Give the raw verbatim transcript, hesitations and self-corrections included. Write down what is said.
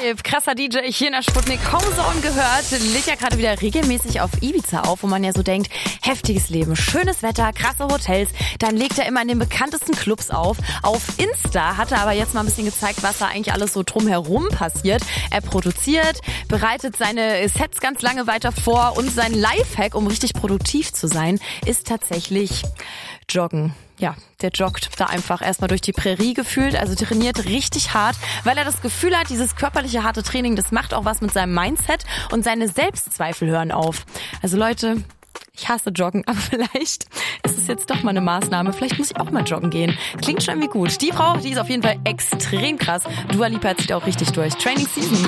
Vibe, krasser D J hier in der Sputnik Homezone gehört, legt ja gerade wieder regelmäßig auf Ibiza auf, wo man ja so denkt, heftiges Leben, schönes Wetter, krasse Hotels, dann legt er immer in den bekanntesten Clubs auf. Auf Insta hat er aber jetzt mal ein bisschen gezeigt, was da eigentlich alles so drumherum passiert. Er produziert, bereitet seine Sets ganz lange weiter vor und sein Lifehack, um richtig produktiv zu sein, ist tatsächlich Joggen. Ja, der joggt da einfach erstmal durch die Prärie gefühlt, also trainiert richtig hart, weil er das Gefühl hat, dieses körperliche harte Training, das macht auch was mit seinem Mindset und seine Selbstzweifel hören auf. Also Leute, ich hasse Joggen, aber vielleicht ist es jetzt doch mal eine Maßnahme. Vielleicht muss ich auch mal joggen gehen. Klingt schon irgendwie gut. Die Frau, die ist auf jeden Fall extrem krass. Dua Lipa zieht auch richtig durch. Training Season.